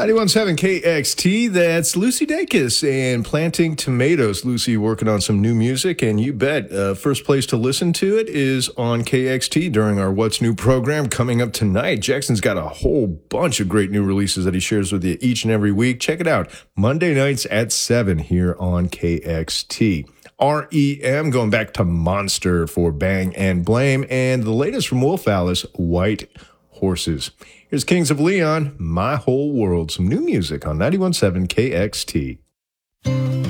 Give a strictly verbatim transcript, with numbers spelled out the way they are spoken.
ninety-one point seven K X T, that's Lucy Dacus and Planting Tomatoes. Lucy working on some new music, and you bet, uh, first place to listen to it is on K X T during our What's New program coming up tonight. Jackson's got a whole bunch of great new releases that he shares with you each and every week. Check it out, Monday nights at seven here on K X T. R E M going back to Monster for Bang and Blame, and the latest from Wolf Alice, White Horses. Here's Kings of Leon, My Whole World, some new music on ninety-one point seven K X T.